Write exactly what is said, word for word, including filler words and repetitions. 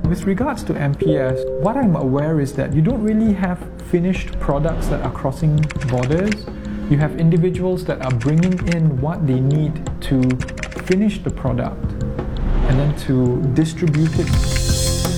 With regards to M P S, what I'm aware is that you don't really have finished products that are crossing borders. You have individuals that are bringing in what they need to finish the product and then to distribute it